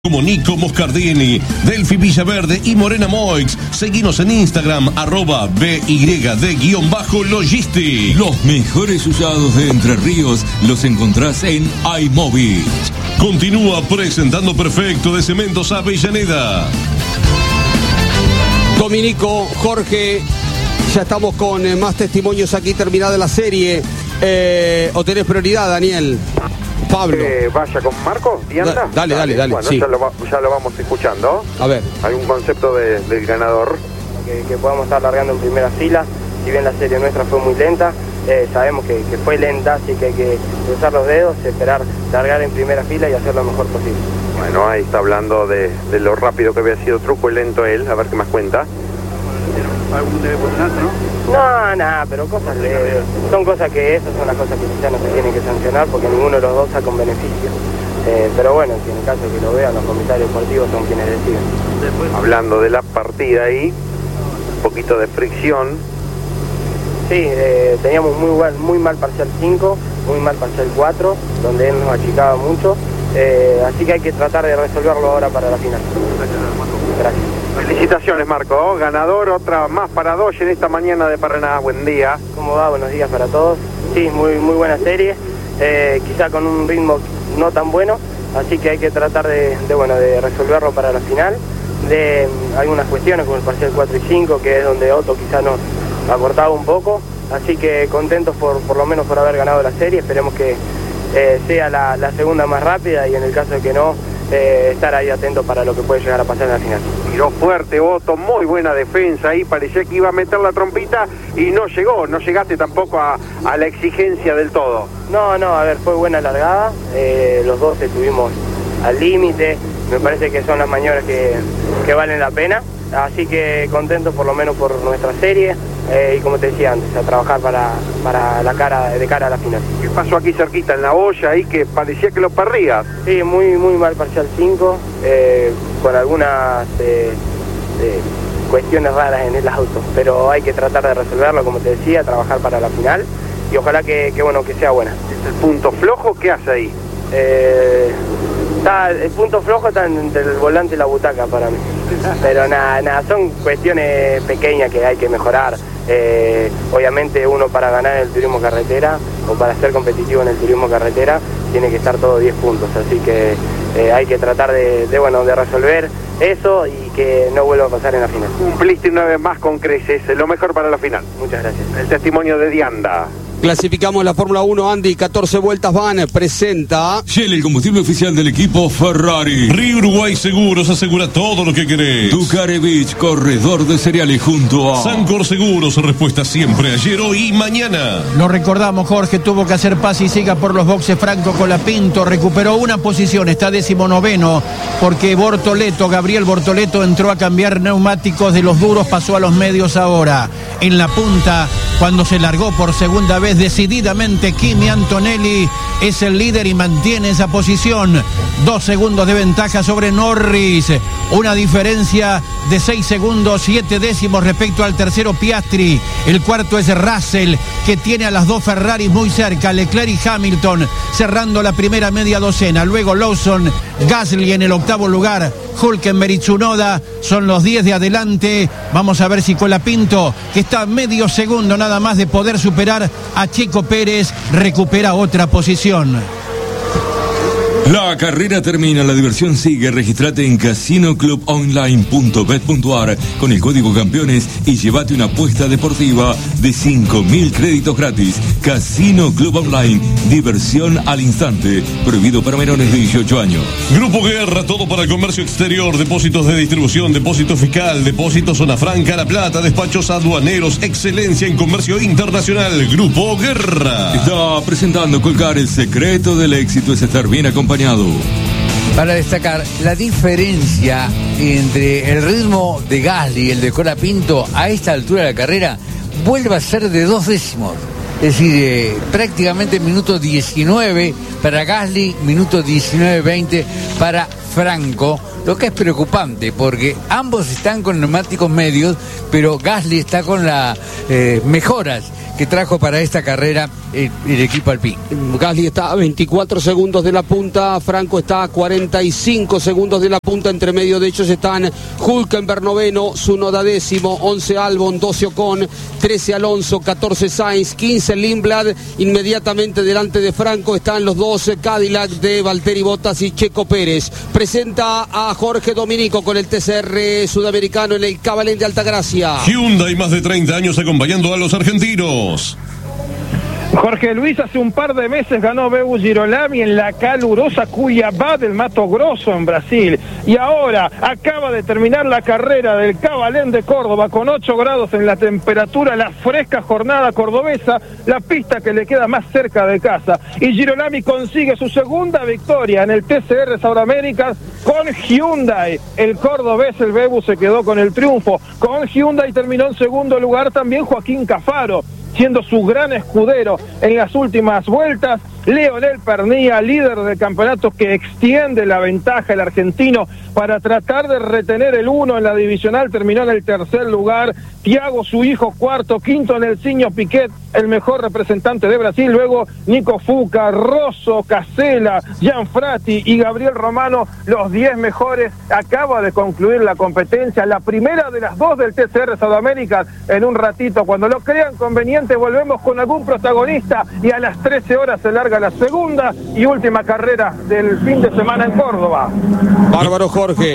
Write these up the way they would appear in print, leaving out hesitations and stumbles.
Como Nico Moscardini, Delphi Villaverde y Morena Moix. Seguinos en Instagram, @BYD_Logistic. Los mejores usados de Entre Ríos los encontrás en iMovie. Continúa presentando Perfecto de Cementos Avellaneda. Dominico, Jorge, ya estamos con más testimonios aquí terminada la serie. ¿O tenés prioridad, Daniel? Pablo. Vaya con Marco, ¿Dianda? Dale. Bueno, sí. ya lo vamos escuchando. A ver. ¿Algún concepto del ganador? Que podamos estar largando en primera fila. Si bien la serie nuestra fue muy lenta, sabemos que fue lenta, así que hay que cruzar los dedos, esperar largar en primera fila y hacer lo mejor posible. Bueno, ahí está hablando de lo rápido que había sido Truco y lento él. A ver qué más cuenta. ¿Algún debe ponerse, no? No, pero cosas leves. Son cosas que esas son las cosas que quizás no se tienen que sancionar porque ninguno de los dos saca un beneficio. Pero bueno, si en el caso de que lo vean, los comisarios deportivos son quienes deciden. Hablando de la partida ahí, un poquito de fricción. Sí, teníamos muy mal parcial 5, muy mal parcial 4, donde él nos achicaba mucho. Así que hay que tratar de resolverlo ahora para la final. Gracias. Felicitaciones, Marco. Ganador, otra más para Doge en esta mañana de Paraná. Buen día. ¿Cómo va? Buenos días para todos. Sí, muy buena serie. Quizá con un ritmo no tan bueno, así que hay que tratar de resolverlo para la final. De algunas cuestiones como el parcial 4 y 5, que es donde Otto quizá nos acortaba un poco. Así que contentos por lo menos por haber ganado la serie. Esperemos que sea la segunda más rápida y en el caso de que no, estar ahí atento para lo que puede llegar a pasar en la final. Tiró fuerte Otto, muy buena defensa ahí, parecía que iba a meter la trompita y no llegó, no llegaste tampoco a la exigencia del todo. No, a ver, fue buena largada, los dos estuvimos al límite, me parece que son las maniobras que valen la pena, así que contentos por lo menos por nuestra serie y como te decía antes, a trabajar para de cara a la final. ¿Qué pasó aquí cerquita en la olla ahí que parecía que lo parrías? Sí, muy mal parcial 5, con algunas cuestiones raras en el auto, pero hay que tratar de resolverlo, como te decía, trabajar para la final y ojalá que sea buena. ¿Es el punto flojo? ¿Qué hace ahí? El punto flojo está entre el volante y la butaca para mí, pero nada, son cuestiones pequeñas que hay que mejorar. Obviamente uno para ganar el turismo carretera o para ser competitivo en el turismo carretera tiene que estar todo 10 puntos, así que hay que tratar de resolver eso y que no vuelva a pasar en la final. Cumpliste una vez más con creces, lo mejor para la final. Muchas gracias. El testimonio de Dianda. Clasificamos la Fórmula 1, Andy, 14 vueltas van, presenta... Shell, el combustible oficial del equipo Ferrari. Río Uruguay Seguros asegura todo lo que querés. Ducarevich, corredor de cereales junto a... Sancor Seguros, respuesta siempre, ayer, hoy y mañana. Lo recordamos, Jorge, tuvo que hacer pase y siga por los boxes Franco Colapinto, recuperó una posición, está 19º, porque Gabriel Bortoleto entró a cambiar neumáticos de los duros, pasó a los medios ahora. En la punta, cuando se largó por segunda vez decididamente, Kimi Antonelli es el líder y mantiene esa posición. 2 segundos de ventaja sobre Norris, una diferencia de 6 segundos, 7 décimos respecto al tercero Piastri. El cuarto es Russell, que tiene a las dos Ferraris muy cerca, Leclerc y Hamilton cerrando la primera media docena. Luego Lawson, Gasly en el octavo lugar, Hülkenberg y Tsunoda son los 10 de adelante. Vamos a ver si Colapinto, que está medio segundo nada más de poder superar a Checo Pérez, recupera otra posición. La carrera termina, la diversión sigue. Registrate en casinoclubonline.bet.ar con el código campeones y llévate una apuesta deportiva de 5.000 créditos gratis. Casino Club Online, diversión al instante. Prohibido para menores de 18 años. Grupo Guerra, todo para el comercio exterior, depósitos de distribución, depósito fiscal, depósito zona franca, La Plata, despachos aduaneros, excelencia en comercio internacional. Grupo Guerra. Está presentando Colcar, el secreto del éxito es estar bien acompañado. Para destacar la diferencia entre el ritmo de Gasly y el de Colapinto a esta altura de la carrera, vuelve a ser de 2 décimos. Es decir, prácticamente minuto 19 para Gasly, minuto 19-20 para Franco. lo que es preocupante, porque ambos están con neumáticos medios, pero Gasly está con las mejoras que trajo para esta carrera el equipo Alpine. Gasly está a 24 segundos de la punta, Franco está a 45 segundos de la punta, entre medio de ellos están Hülkenberg noveno, Tsunoda décimo, 11 Albon, 12 Ocon, 13 Alonso, 14 Sainz, 15 Lindblad, inmediatamente delante de Franco están los dos Cadillac de Valtteri Bottas y Checo Pérez. Presenta a Jorge Dominico con el TCR sudamericano en el Cabalén de Altagracia. Hyundai, más de 30 años acompañando a los argentinos. Jorge Luis hace un par de meses ganó Beu Girolami en la calurosa Cuiabá del Mato Grosso en Brasil, y ahora acaba de terminar la carrera del Cabalén de Córdoba con 8 grados en la temperatura, la fresca jornada cordobesa, la pista que le queda más cerca de casa, y Girolami consigue su segunda victoria en el TCR Sudamérica con Hyundai. El cordobés, el Beu, se quedó con el triunfo. Con Hyundai terminó en segundo lugar también Joaquín Cafaro, siendo su gran escudero en las últimas vueltas. Leonel Pernía, líder del campeonato, que extiende la ventaja el argentino para tratar de retener el 1 en la divisional, terminó en el tercer lugar. Thiago, su hijo, cuarto, quinto Nelsinho Piquet, el mejor representante de Brasil, luego Nico Fuca, Rosso, Casella, Gianfratti y Gabriel Romano, los 10 mejores. Acaba de concluir la competencia, la primera de las 2 del TCR Sudamérica. En un ratito, cuando lo crean conveniente, volvemos con algún protagonista, y a las 13 horas se larga la segunda y última carrera del fin de semana en Córdoba. Bárbaro, Jorge.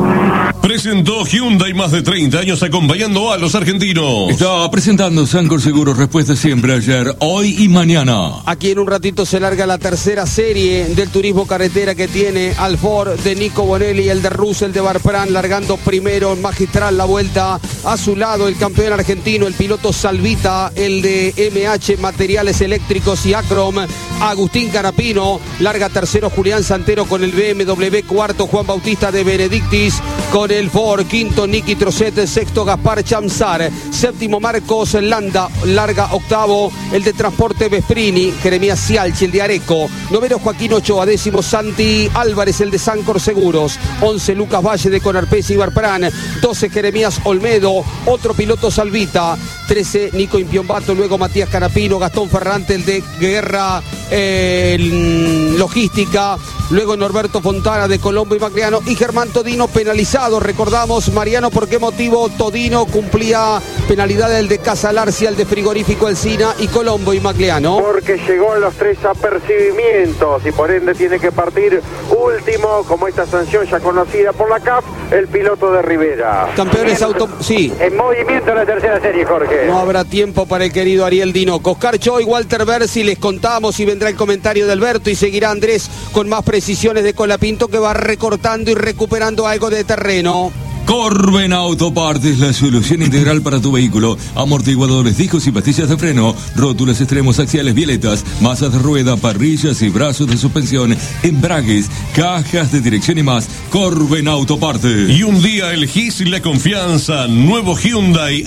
Presentó Hyundai, más de 30 años acompañando a los argentinos. Está presentando Sancor Seguros, respuesta siempre, ayer, hoy y mañana. Aquí en un ratito se larga la tercera serie del turismo carretera que tiene al Ford de Nico Bonelli, el de Russell de Barpran, largando primero, magistral la vuelta. A su lado el campeón argentino, el piloto Salvita, el de MH Materiales Eléctricos y Acrom, Agustín Canapino. Larga tercero Julián Santero con el BMW, cuarto Juan Bautista de Benedictis con el Ford, quinto Nicky Trocet, sexto Gaspar Chamsar, séptimo Marcos Landa, larga octavo el de Transporte Vesprini, Jeremías Cialchi, el de Areco, noveno Joaquín Ochoa, décimo Santi Álvarez, el de Sancor Seguros, 11 Lucas Valle de Conarpes y Barpran, 12 Jeremías Olmedo, otro piloto Salvita, 13 Nico Impiombato, luego Matías Canapino, Gastón Ferrante, el de Guerra Logística, luego Norberto Fontana de Colombo y Magliano, y Germán Todino penalizado. Recordamos, Mariano, por qué motivo Todino cumplía penalidad el de Casalarcia, el de Frigorífico Encina y Colombo y Magliano. Porque llegó a los 3 apercibimientos y por ende tiene que partir último, como esta sanción ya conocida por la CAF, el piloto de Rivera. Campeones sí. En movimiento la tercera serie, Jorge. No habrá tiempo para el querido Ariel Dinoco. Oscar Choy, Walter Bersi, les contamos, y vendrá el comentario de Alberto y seguirá Andrés con más precisiones de Colapinto, que va recortando y recuperando algo de terreno. Corben Autopartes, la solución integral para tu vehículo. Amortiguadores, discos y pastillas de freno, rótulos extremos axiales violetas, masas de rueda, parrillas y brazos de suspensión, embragues, cajas de dirección y más. Corben Autopartes. Y un día elegís la confianza. Nuevo Hyundai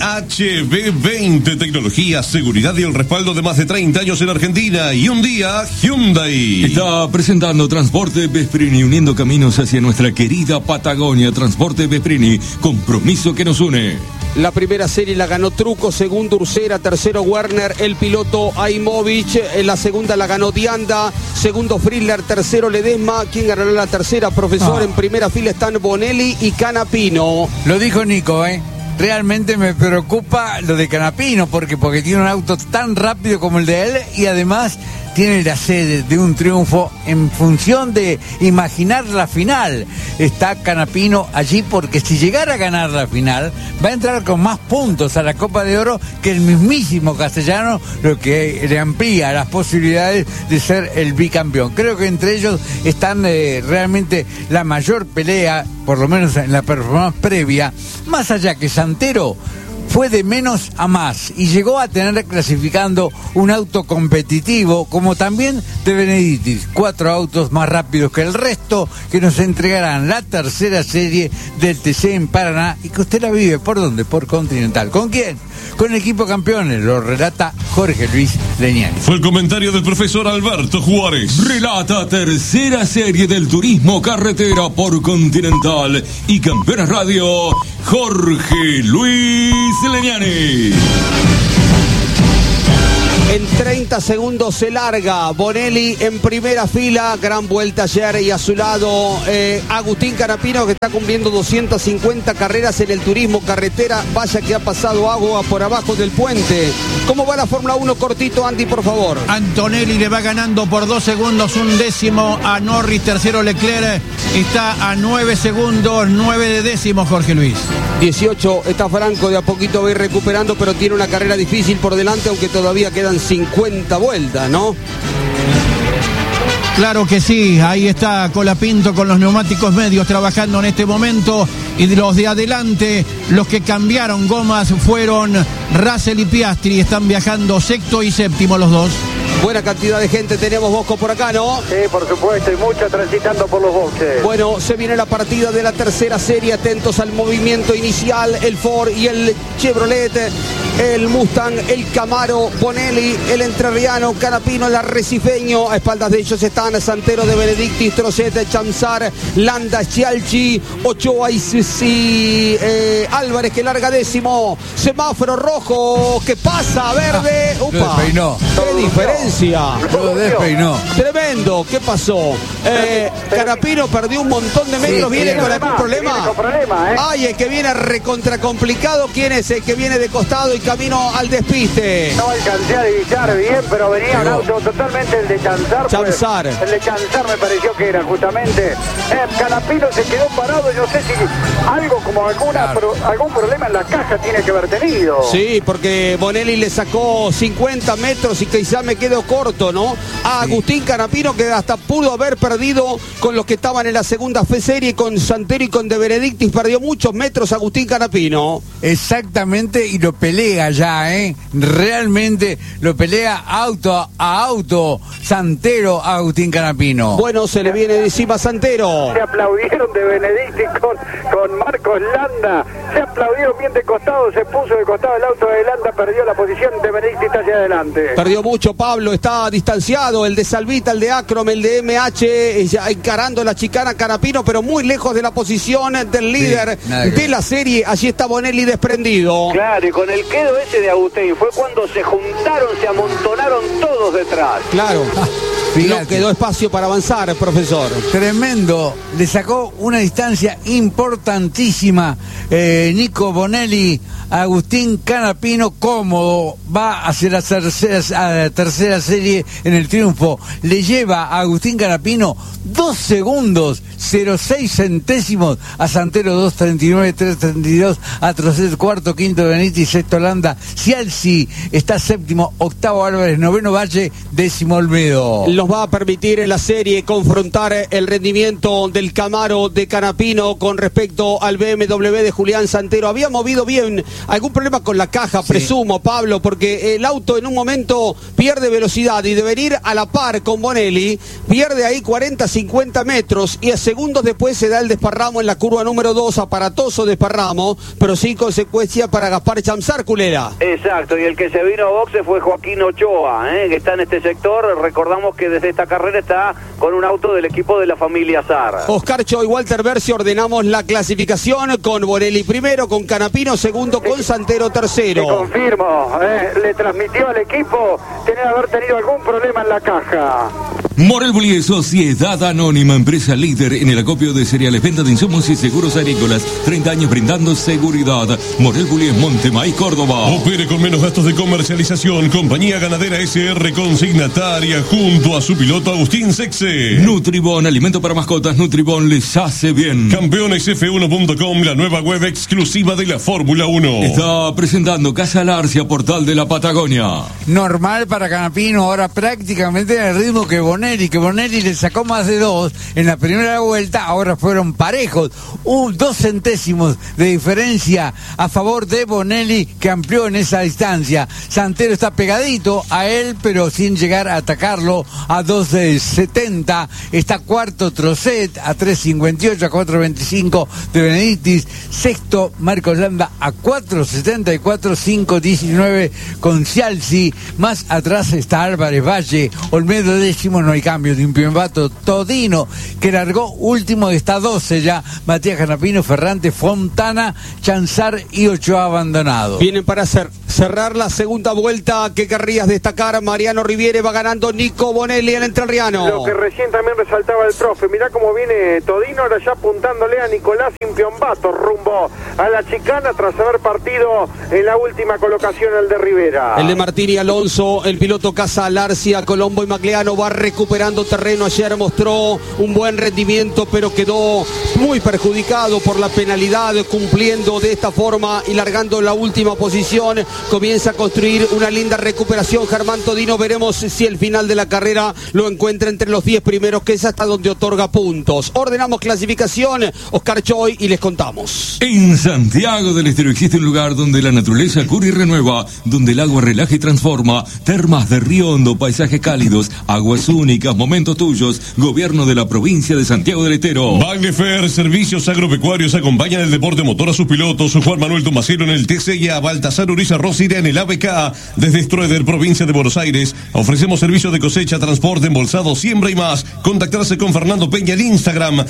HB20. Tecnología, seguridad y el respaldo de más de 30 años en Argentina. Y un día Hyundai. Está presentando Transporte Vesprini, uniendo caminos hacia nuestra querida Patagonia. Transporte Vesprini, compromiso que nos une. La primera serie la ganó Truco, segundo Ursera, tercero Werner, el piloto Aimovich. En la segunda la ganó Dianda, segundo Friedler, tercero Ledesma. ¿Quién ganará la tercera, profesor? En primera fila están Bonelli y Canapino. Lo dijo Nico, Realmente me preocupa lo de Canapino, porque tiene un auto tan rápido como el de él, y además tiene la sede de un triunfo en función de imaginar la final. Está Canapino allí porque si llegara a ganar la final va a entrar con más puntos a la Copa de Oro que el mismísimo Castellano, lo que le amplía las posibilidades de ser el bicampeón. Creo que entre ellos están realmente la mayor pelea, por lo menos en la performance previa, más allá que Santero fue de menos a más y llegó a tener clasificando un auto competitivo, como también de Benedictis, 4 autos más rápidos que el resto, que nos entregarán la tercera serie del TC en Paraná, y que usted la vive, ¿por dónde? Por Continental. ¿Con quién? con el equipo campeones. Lo relata Jorge Luis Leñani. Fue el comentario del profesor Alberto Juárez. Relata tercera serie del turismo carretera por Continental y Campeones Radio, Jorge Luis Leñani. En 30 segundos se larga Bonelli en primera fila, gran vuelta ayer, y a su lado Agustín Canapino, que está cumpliendo 250 carreras en el turismo carretera. Vaya que ha pasado agua por abajo del puente. ¿Cómo va la Fórmula 1? Cortito, Andy, por favor. Antonelli le va ganando por 2 segundos, 1/10 a Norris, tercero Leclerc, está a 9 segundos, 9 décimos Jorge Luis. 18 está Franco, de a poquito va a ir recuperando, pero tiene una carrera difícil por delante, aunque todavía quedan 50 vueltas, ¿no? Claro que sí, ahí está Colapinto con los neumáticos medios trabajando en este momento, y de los de adelante, los que cambiaron gomas fueron Russell y Piastri, están viajando sexto y séptimo los dos. Buena cantidad de gente tenemos, Bosco, por acá, ¿no? Sí, por supuesto, y mucha transitando por los boxes. Bueno, se viene la partida de la tercera serie, atentos al movimiento inicial, el Ford y el Chevrolet, el Mustang, el Camaro, Bonelli, el entrerriano, Canapino, el arrecifeño. A espaldas de ellos están Santero, De Benedictis, Trocet, Chamsar, Landa, Scialchi, Ochoa y Álvarez, que larga décimo. Semáforo rojo, que pasa, verde. ¡Upa! ¡Qué diferencia! Lo despeinó. Tremendo, ¿qué pasó? Canapino perdió un montón de metros, viene con algún problema. Ay, el que viene recontra complicado, ¿quién es el que viene de costado y camino al despiste? No alcancé a divisar bien, pero venía un auto totalmente el de Chanzar. El de Chanzar me pareció que era justamente. Canapino se quedó parado, yo sé si algo como algún problema en la caja tiene que haber tenido. Sí, porque Bonelli le sacó 50 metros y quizá me quedo corto, ¿no? A Agustín Canapino, que hasta pudo haber perdido con los que estaban en la segunda serie, con Santero y con De Benedictis, perdió muchos metros Agustín Canapino. Exactamente, y lo pelea ya, realmente lo pelea auto a auto Santero a Agustín Canapino. Bueno, se le viene de encima a Santero. Se aplaudieron De Benedictis con Marcos Landa, se aplaudieron bien de costado, se puso de costado el auto de Landa, perdió la posición, De Benedictis hacia adelante. Perdió mucho Pablo, está distanciado, el de Salvita, el de Acrom, el de MH, ya encarando la chicana Canapino, pero muy lejos de la posición del líder de la serie. Allí está Bonelli desprendido. Claro, y con el quedo ese de Agustín fue cuando se juntaron, se amontonaron todos detrás. Claro. No quedó espacio para avanzar, profesor. Tremendo, le sacó una distancia importantísima Nico Bonelli a Agustín Canapino. Cómodo, va hacia la tercera serie en el triunfo. Le lleva a Agustín Canapino 2 segundos, 0,6 centésimos a Santero, 2.39, 3.32 a Trocet, cuarto, quinto Benítez, sexto Landa, Scialci está séptimo, octavo Álvarez, noveno Valle, décimo Olmedo. Nos va a permitir en la serie confrontar el rendimiento del Camaro de Canapino con respecto al BMW de Julián Santero. Había movido bien, algún problema con la caja, presumo, Pablo, porque el auto en un momento pierde velocidad y de venir a la par con Bonelli, pierde ahí 40-50 metros y a segundos después se da el desparramo en la curva número 2, aparatoso desparramo, pero sin consecuencia para Gaspar Chamsar, Culera. Exacto, y el que se vino a boxe fue Joaquín Ochoa, que está en este sector. Recordamos que desde esta carrera está con un auto del equipo de la familia Sar. Oscar Cho y Walter Berci ordenamos la clasificación con Bonelli primero, con Canapino segundo, con Santero tercero. Te confirmo, le transmitió al equipo tener haber tenido algún problema en la caja. Morel Bullies, Sociedad Anónima, empresa líder en el acopio de cereales, venta de insumos y seguros agrícolas. 30 años brindando seguridad. Morel Bullies, Montemay, Córdoba. Opere con menos gastos de comercialización. Compañía Ganadera SR consignataria junto a su piloto Agustín Sexe. Nutribón, alimento para mascotas. Nutribón les hace bien. Campeonesf1.com, la nueva web exclusiva de la Fórmula 1. Está presentando Casa Larcia, portal de la Patagonia. Normal para Canapino, ahora prácticamente en el ritmo que Bonelli le sacó más de 2 en la primera vuelta, ahora fueron parejos, 2 centésimos de diferencia a favor de Bonelli, que amplió en esa distancia. Santero está pegadito a él, pero sin llegar a atacarlo a 2.70. Está cuarto Trosset a 3.58, a 4.25 de Benedictis. Sexto Marcos Landa a 4.74, 5.19 con Cialci. Más atrás está Álvarez Valle. Olmedo décimo, no hay cambio. De Impiombato Todino, que largó último, está 12 ya. Matías Canapino, Ferrante, Fontana, Chanzar y Ochoa abandonado. Vienen para cerrar la segunda vuelta. ¿Qué querrías destacar? Mariano Riviere, va ganando Nico Bonelli, el entrerriano. Lo que recién también resaltaba el profe, mirá cómo viene Todino, ahora ya apuntándole a Nicolás Impiombato rumbo a la chicana tras haber partido en la última colocación el de Rivera. El de Martín y Alonso, el piloto Casa Larcia, Colombo y Macleano va recuperando terreno. Ayer mostró un buen rendimiento, pero quedó muy perjudicado por la penalidad, cumpliendo de esta forma y largando la última posición. Comienza a construir una linda recuperación Germán Todino. Veremos si el final de la carrera lo encuentra entre los 10 primeros, que es hasta donde otorga puntos. Ordenamos clasificación, Oscar Choy, y les contamos. En Santiago del Estero existe un lugar donde la naturaleza cura y renueva, donde el agua relaja y transforma. Termas de Río Hondo, paisajes cálidos, aguas únicas, momentos tuyos. Gobierno de la provincia de Santiago del Estero. Baglefer, servicios agropecuarios, acompañan el deporte motor a sus pilotos. Juan Manuel Tomasero en el TC y a Baltasar Uriza Rosira en el ABK. Desde Stroeder, provincia de Buenos Aires, ofrecemos servicios de cosecha, transporte, embolsado, siembra y más. Contactarse con Fernando Peña al Instagram,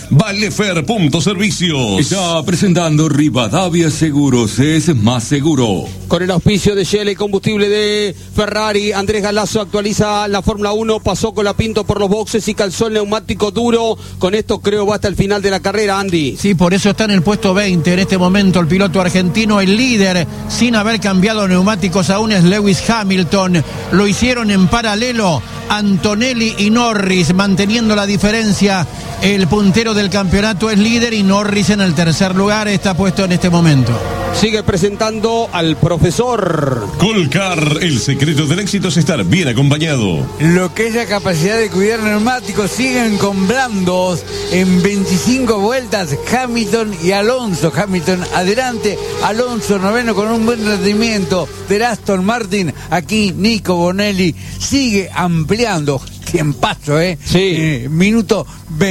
Baglefer.servicios. Está presentando Rivadavia Seguros, es más seguro. Con el auspicio de Shell y combustible de Ferrari, Andrés Galazo actualiza la Fórmula 1, pasó Colapinto por los boxes y calzó el neumático duro. Con esto creo va hasta el final de la carrera, Andy. Sí, por eso está en el puesto 20 en este momento el piloto argentino. El líder, sin haber cambiado neumáticos aún, es Lewis Hamilton. Lo hicieron en paralelo Antonelli y Norris, manteniendo la diferencia. El puntero del campeonato es líder y Norris en el tercer lugar está puesto en este momento. Sigue presentando al profesor. Colcar, el secreto del éxito es estar bien acompañado. Lo que es la capacidad de cuidar neumáticos, siguen con blandos en 25 vueltas Hamilton y Alonso. Hamilton adelante, Alonso noveno con un buen rendimiento del Aston Martin. Aquí Nico Bonelli sigue ampliando. Tiempazo, Sí. Minuto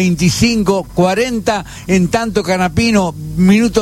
25-40, en tanto Canapino, minuto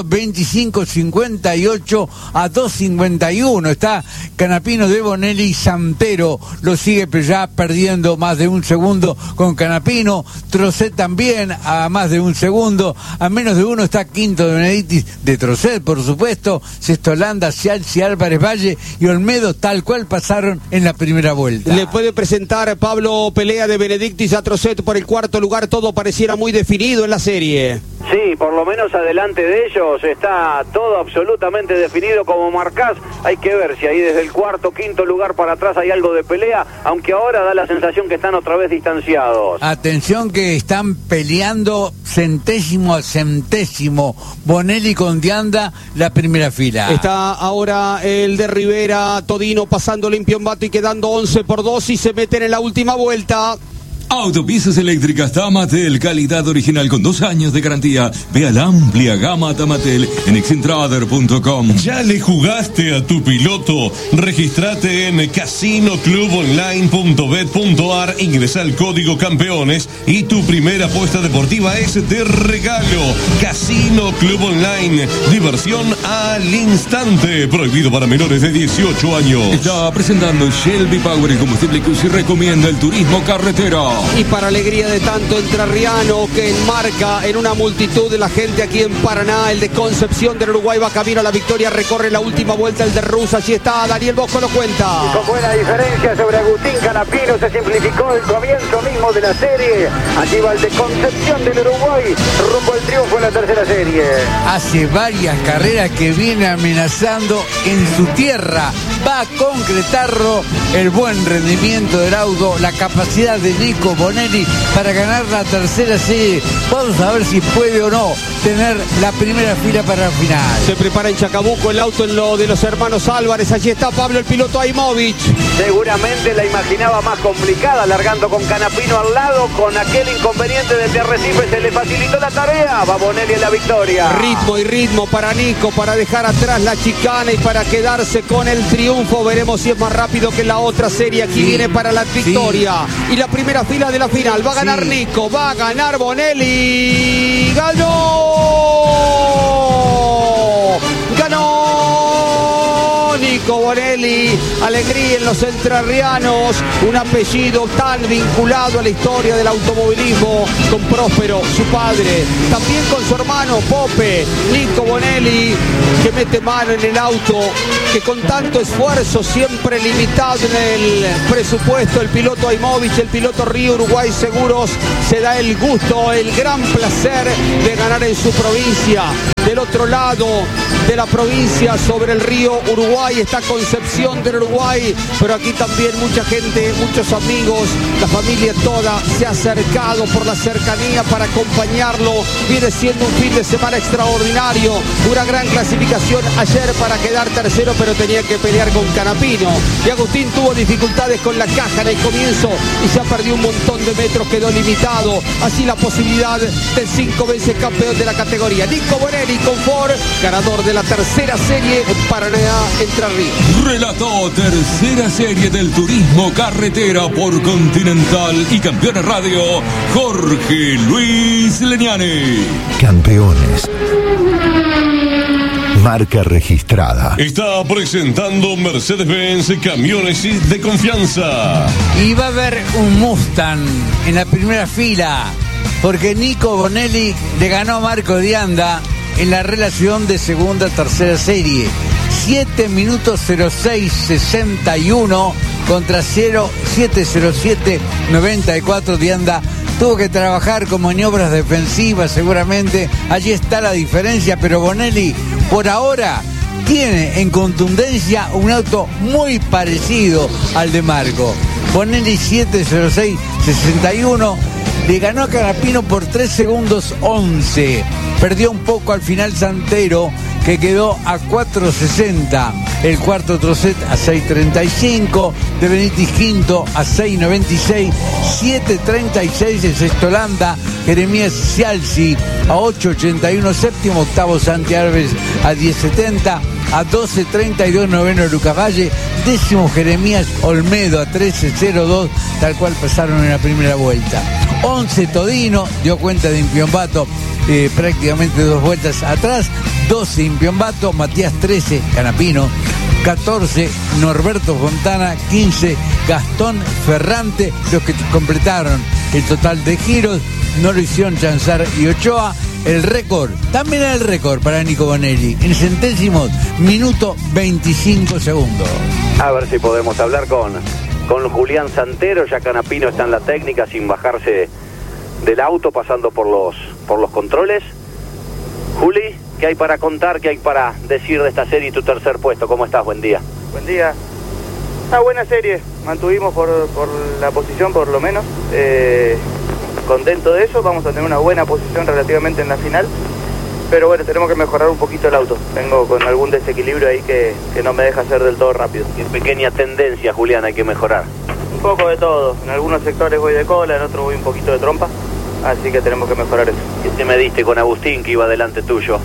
25-58 a 2.51. Está Canapino de Bonelli, Santero lo sigue, pero ya perdiendo más de un segundo con Canapino. Trosset también a más de un segundo, a menos de uno está quinto de Benedictis, de Trosset por supuesto, sexto Landa, Cialci, Álvarez Valle y Olmedo, tal cual pasaron en la primera vuelta. Le puede presentar Pablo pelea de Benedictis a Trosset por el cuarto lugar. Todo pareciera muy definido en la serie. Sí, por lo menos adelante de ellos está todo absolutamente definido como marcás. Hay que ver si ahí desde el cuarto, quinto lugar para atrás hay algo de pelea, aunque ahora da la sensación que están otra vez distanciados. Atención que están peleando centésimo a centésimo. Bonelli con Dianda, la primera fila. Está ahora el de Rivera, Todino pasando Impiombato y quedando 11-2 y se meten en la última vuelta. Autopiezas eléctricas Tamatel, calidad original con 2 años de garantía. Ve a la amplia gama Tamatel en excentrader.com. ¿Ya le jugaste a tu piloto? Registrate en casinoclubonline.bet.ar, ingresa el código campeones y tu primera apuesta deportiva es de regalo. Casino Club Online, diversión al instante. Prohibido para menores de 18 años. Está presentando Shelby Power, el combustible que usted recomienda el turismo carretera. Y para alegría de tanto entrerriano que enmarca en una multitud de la gente aquí en Paraná, el de Concepción del Uruguay va camino a la victoria, recorre la última vuelta el de Rus. Allí está, Daniel Bosco lo cuenta. Y con buena diferencia sobre Agustín Canapino, se simplificó el comienzo mismo de la serie. Allí va el de Concepción del Uruguay, rumbo al triunfo en la tercera serie. Hace varias carreras que viene amenazando en su tierra. Va a concretarlo el buen rendimiento del auto, la capacidad de Nico Bonelli para ganar la tercera serie. Vamos a ver si puede o no tener la primera fila para el final. Se prepara en Chacabuco el auto en lo de los hermanos Álvarez. Allí está Pablo, el piloto Aimovic. Seguramente la imaginaba más complicada, largando con Canapino al lado, con aquel inconveniente del de Arrecife se le facilitó la tarea. Va Bonelli en la victoria. Ritmo y ritmo para Nico, para dejar atrás la chicana y para quedarse con el triunfo. triunfo. Veremos si es más rápido que la otra serie. Aquí viene para la victoria. Y la primera fila de la final. Va a ganar Nico, va a ganar Bonelli. ¡Ganó! Nico Bonelli, alegría en los entrerrianos, un apellido tan vinculado a la historia del automovilismo, con Próspero, su padre, también con su hermano Pope. Nico Bonelli, que mete mano en el auto, que con tanto esfuerzo, siempre limitado en el presupuesto, el piloto Aimovich, el piloto Río Uruguay Seguros, se da el gusto, el gran placer de ganar en su provincia. Del otro lado de la provincia, sobre el río Uruguay, está Concepción del Uruguay, pero aquí también mucha gente, muchos amigos, la familia toda se ha acercado por la cercanía para acompañarlo. Viene siendo un fin de semana extraordinario, una gran clasificación ayer para quedar tercero, pero tenía que pelear con Canapino. Y Agustín tuvo dificultades con la caja en el comienzo y se ha perdido un montón de metros, quedó limitado. Así la posibilidad del 5 veces campeón de la categoría. Nico Bonelli con Ford, ganador de la tercera serie en Paraná, Entre Ríos. Relató tercera serie del turismo carretera por Continental y Campeones Radio, Jorge Luis Leñani. Campeones. Marca registrada. Está presentando Mercedes-Benz camiones de confianza. Y va a haber un Mustang en la primera fila, porque Nico Bonelli le ganó a Marco Dianda en la relación de segunda tercera serie. 7 minutos 06.61 contra 7.07.94. Dianda tuvo que trabajar con maniobras defensivas seguramente. Allí está la diferencia, pero Bonelli por ahora tiene en contundencia un auto muy parecido al de Marco. Bonelli 7.06.61. Le ganó a Canapino por 3 segundos 11. Perdió un poco al final Santero, que quedó a 4.60. El cuarto Trocet a 6.35. De Benítez quinto a 6.96. 7.36 el sexto Landa. Jeremías Cialci a 8.81. Séptimo, octavo Santi Alves a 10.70. A 12.32 noveno Lucas Valle. Décimo Jeremías Olmedo a 13.02. Tal cual pasaron en la primera vuelta. 11 Todino, dio cuenta de Impiombato prácticamente 2 vueltas atrás. 12 Impiombato, Matías 13, Canapino. 14 Norberto Fontana, 15 Gastón Ferrante, los que completaron el total de giros. No lo hicieron Chanzar y Ochoa. El récord, también el récord para Nico Bonelli, en centésimos, minuto 25 segundos. A ver si podemos hablar con Julián Santero. Ya Canapino está en la técnica sin bajarse del auto, pasando por los controles. Juli, ¿qué hay para contar, qué hay para decir de esta serie y tu tercer puesto? ¿Cómo estás? Buen día. Buen día. Una buena serie, mantuvimos por la posición por lo menos. Contento de eso, vamos a tener una buena posición relativamente en la final. Pero bueno, tenemos que mejorar un poquito el auto. Vengo con algún desequilibrio ahí que no me deja ser del todo rápido. ¿Qué pequeña tendencia, Julián, hay que mejorar? Un poco de todo. En algunos sectores voy de cola, en otros voy un poquito de trompa. Así que tenemos que mejorar eso. ¿Qué te mediste con Agustín, que iba delante tuyo?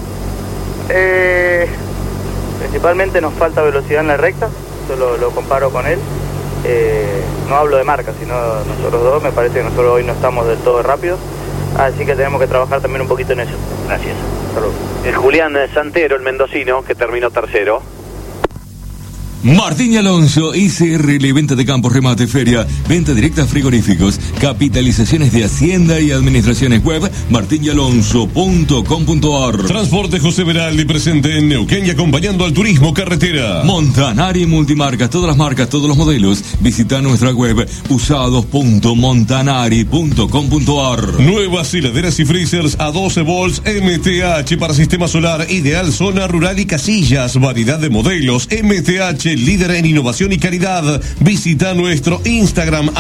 Principalmente nos falta velocidad en la recta. Yo lo comparo con él. No hablo de marca, sino nosotros dos. Me parece que nosotros hoy no estamos del todo rápidos. Así que tenemos que trabajar también un poquito en eso. Gracias. Saludos. El Julián Santero, el mendocino, que terminó tercero. Martín y Alonso, ICRL, venta de campos, remate, feria, venta directa, frigoríficos, capitalizaciones de Hacienda y administraciones web, martinyalonso.com.ar. Transporte José Veraldi, presente en Neuquén y acompañando al turismo carretera. Montanari Multimarcas, todas las marcas, todos los modelos. Visita nuestra web usados.montanari.com.ar. Nuevas heladeras y freezers a 12 volts MTH para sistema solar, ideal zona rural y casillas, variedad de modelos. MTH, líder en innovación y calidad. Visita nuestro Instagram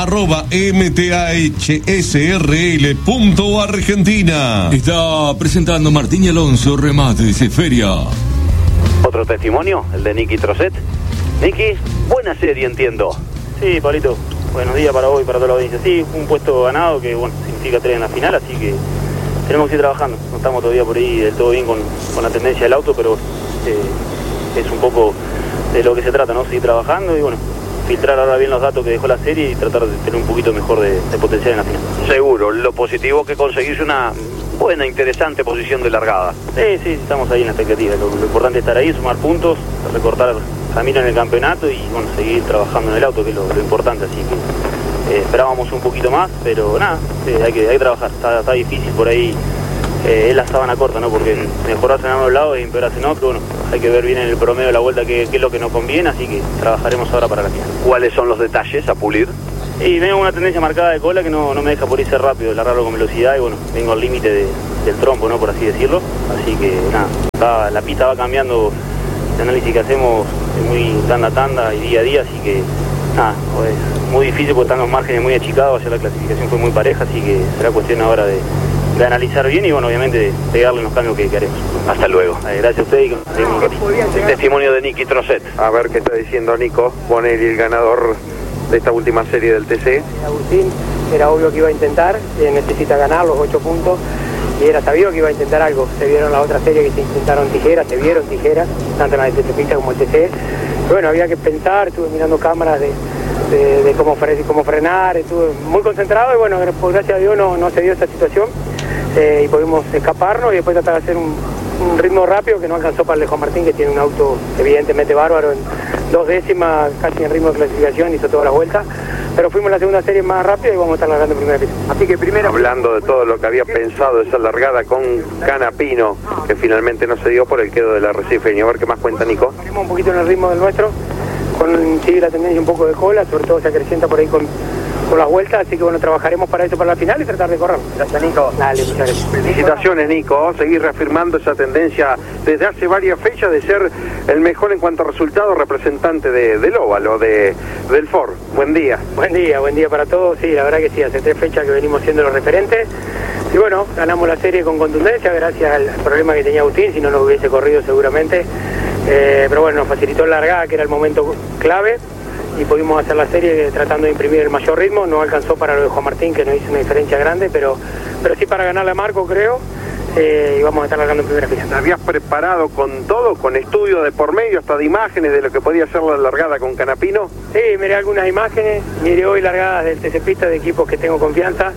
@mthsrl.argentina. Está presentando Martín y Alonso, remates de feria. Otro testimonio, el de Nicky Trocet. Nicky, buena serie, entiendo. Sí, Pablito, buenos días para vos y para toda la audiencia. Sí, un puesto ganado que, bueno, significa 3 en la final, así que tenemos que ir trabajando. No estamos todavía por ahí del todo bien con la tendencia del auto, pero es un poco de lo que se trata, ¿no? Seguir trabajando y bueno, filtrar ahora bien los datos que dejó la serie y tratar de tener un poquito mejor de potencial en la final. Seguro, lo positivo que conseguís una buena, interesante posición de largada. Sí, estamos ahí en la expectativa. Lo importante es estar ahí, sumar puntos, recortar camino en el campeonato y bueno, seguir trabajando en el auto, que es lo importante, así que esperábamos un poquito más, pero nada, hay que trabajar, está difícil por ahí, es la sábana corta, ¿no? Porque mejorarse en ambos lados y empeorarse en otro, bueno, hay que ver bien en el promedio de la vuelta qué es lo que nos conviene, así que trabajaremos ahora para la final. ¿Cuáles son los detalles a pulir? Y vengo una tendencia marcada de cola que no me deja por irse rápido, largarlo con velocidad y bueno, vengo al límite del trompo, ¿no? Por así decirlo, así que nada, la pista va cambiando, el análisis que hacemos es muy tanda a tanda y día a día, así que nada, es muy difícil porque están los márgenes muy achicados, ayer la clasificación fue muy pareja, así que será cuestión ahora de analizar bien y bueno, obviamente de pegarle los cambios que haremos. Hasta luego. Gracias a usted y testimonio de Niki Trosset. A ver qué está diciendo Nico Bonelli, el ganador de esta última serie del TC. Agustín, era obvio que iba a intentar, necesita ganar los 8 puntos y era sabido que iba a intentar algo. Se vieron la otra serie que se intentaron tijeras, tanto en la de TC como el TC. Pero bueno, había que pensar, estuve mirando cámaras de cómo frenar, estuve muy concentrado y bueno, por gracias a Dios no se dio esta situación y pudimos escaparnos y después tratar de hacer un ritmo rápido que no alcanzó para el de Juan Martín, que tiene un auto evidentemente bárbaro, en 2 décimas, casi en ritmo de clasificación, hizo todas las vueltas, pero fuimos la segunda serie más rápida y vamos a estar largando en primera pista. Así que primero... Hablando de todo lo que había pensado esa largada con Canapino, que finalmente no se dio por el quedo del arrecifeño. A ver qué más cuenta Nico. Salimos un poquito en el ritmo del nuestro, sigue la tendencia un poco de cola, sobre todo se acrecienta por ahí con las vueltas, así que bueno, trabajaremos para eso para la final y tratar de correr. Gracias, Nico. Dale, muchas gracias. Felicitaciones, Nico. Seguir reafirmando esa tendencia desde hace varias fechas de ser el mejor en cuanto a resultados representante del óvalo, del Ford. Buen día. Buen día para todos. Sí, la verdad que sí, hace 3 fechas que venimos siendo los referentes. Y bueno, ganamos la serie con contundencia gracias al problema que tenía Agustín, si no nos hubiese corrido seguramente. Pero bueno, nos facilitó la largada, que era el momento clave, y pudimos hacer la serie tratando de imprimir el mayor ritmo. No alcanzó para lo de Juan Martín, que no hizo una diferencia grande, pero sí para ganarle a Marco, creo, y vamos a estar largando en primera fila. ¿Te habías preparado con todo, con estudio de por medio, hasta de imágenes de lo que podía ser la largada con Canapino? Sí, miré algunas imágenes, miré hoy largadas del TC Pista de equipos que tengo confianza.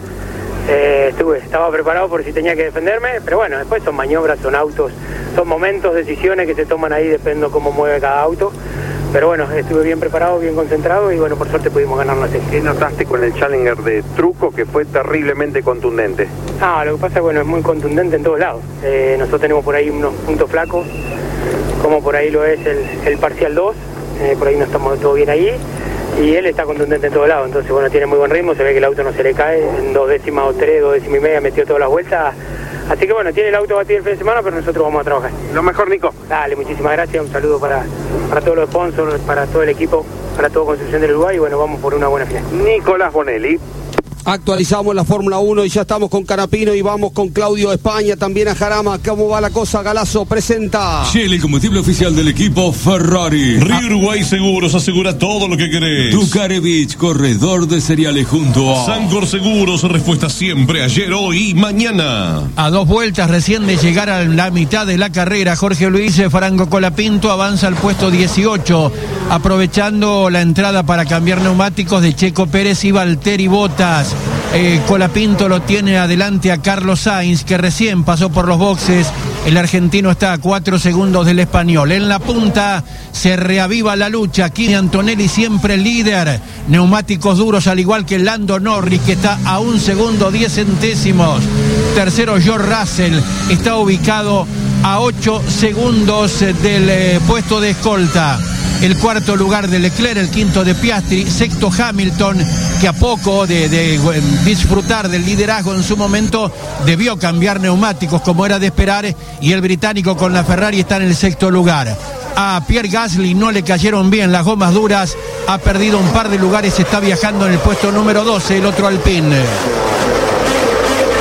Estaba preparado por si tenía que defenderme, pero bueno, después son maniobras, son autos, son momentos, decisiones que se toman ahí, depende cómo mueve cada auto. Pero bueno, estuve bien preparado, bien concentrado y bueno, por suerte pudimos ganar la serie. ¿Qué notaste con el Challenger de Truco, que fue terriblemente contundente? Lo que pasa es que bueno, es muy contundente en todos lados. Nosotros tenemos por ahí unos puntos flacos, como por ahí lo es el Parcial 2, por ahí no estamos todo bien ahí. Y él está contundente en todos lados, entonces bueno, tiene muy buen ritmo, se ve que el auto no se le cae, en 2 décimas o 3, 2 décimas y media metió todas las vueltas, así que bueno, tiene el auto batido el fin de semana, pero nosotros vamos a trabajar. Lo mejor, Nico. Dale, muchísimas gracias, un saludo para todos los sponsors, para todo el equipo, para todo Construcción del Uruguay, y bueno, vamos por una buena final. Nicolás Bonelli. Actualizamos la Fórmula 1 y ya estamos con Canapino y vamos con Claudio España, también a Jarama. ¿Cómo va la cosa? Galazo presenta Shell, el combustible oficial del equipo Ferrari. Río Uruguay Seguros asegura todo lo que querés. Ducarevich, corredor de cereales junto a Sancor Seguros, respuesta siempre, ayer, hoy y mañana. A 2 vueltas recién de llegar a la mitad de la carrera, Jorge Luis Franco Colapinto avanza al puesto 18, aprovechando la entrada para cambiar neumáticos de Checo Pérez y Valtteri Bottas. Colapinto lo tiene adelante a Carlos Sainz, que recién pasó por los boxes. El argentino está a 4 segundos del español. En la punta se reaviva la lucha. Kimi Antonelli siempre líder. Neumáticos duros, al igual que Lando Norris, que está a 1 segundo 10 centésimos. Tercero, George Russell, está ubicado a 8 segundos del puesto de escolta. El cuarto lugar de Leclerc, el quinto de Piastri, sexto Hamilton, que a poco de disfrutar del liderazgo en su momento debió cambiar neumáticos como era de esperar, y el británico con la Ferrari está en el sexto lugar. A Pierre Gasly no le cayeron bien las gomas duras, ha perdido un par de lugares, está viajando en el puesto número 12, el otro Alpine.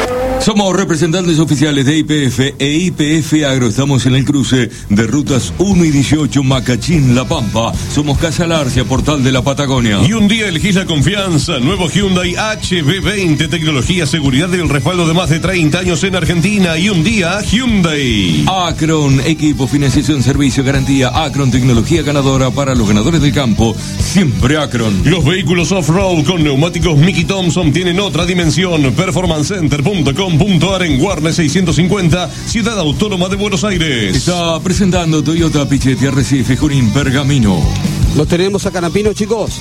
Somos representantes oficiales de IPF e IPF Agro. Estamos en el cruce de rutas 1 y 18, Macachín, La Pampa. Somos Casa Larcia, portal de la Patagonia. Y un día elegís la confianza. Nuevo Hyundai HB20, tecnología, seguridad y el respaldo de más de 30 años en Argentina. Y un día Hyundai. Acron, equipo, financiación, servicio, garantía. Acron, tecnología ganadora para los ganadores del campo. Siempre Acron. Los vehículos off-road con neumáticos Mickey Thompson tienen otra dimensión. Performancecenter.com.ar en Warner 650, Ciudad Autónoma de Buenos Aires. Está presentando Toyota Pichetti Arrecife, Junín, Pergamino. ¿Lo tenemos a Canapino, chicos?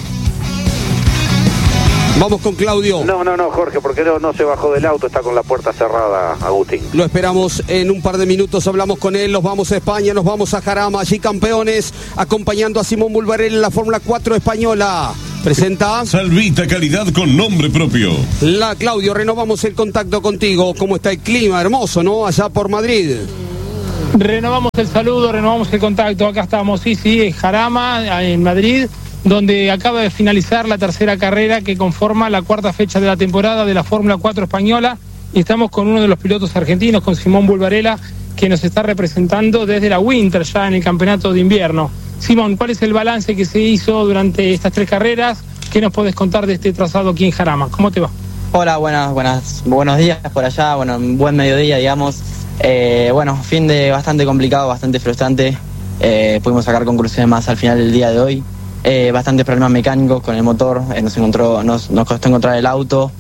Vamos con Claudio. No, Jorge, porque no se bajó del auto, está con la puerta cerrada, Agustín. Lo esperamos en un par de minutos, hablamos con él, nos vamos a España, nos vamos a Jarama, allí campeones, acompañando a Simón Bulbarel en la Fórmula 4 española. Presenta Salvita, calidad con nombre propio. Claudio, renovamos el contacto contigo. ¿Cómo está el clima? Hermoso, ¿no? Allá por Madrid. Renovamos el saludo, renovamos el contacto. Acá estamos, sí, en Jarama, en Madrid, donde acaba de finalizar la tercera carrera que conforma la cuarta fecha de la temporada de la Fórmula 4 española. Y estamos con uno de los pilotos argentinos, con Simón Bulbarella, que nos está representando desde la Winter, ya en el campeonato de invierno. Simón, ¿cuál es el balance que se hizo durante estas 3 carreras? ¿Qué nos podés contar de este trazado aquí en Jarama? ¿Cómo te va? Hola, buenos días por allá, buen mediodía, digamos. Fin de bastante complicado, bastante frustrante. Pudimos sacar conclusiones más al final del día de hoy. Bastantes problemas mecánicos con el motor, nos costó encontrar el auto.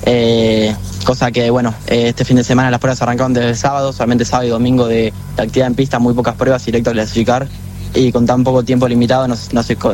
Cosa que, este fin de semana las pruebas arrancaron desde el sábado, solamente sábado y domingo de actividad en pista, muy pocas pruebas, directo a clasificar. Y con tan poco tiempo limitado nos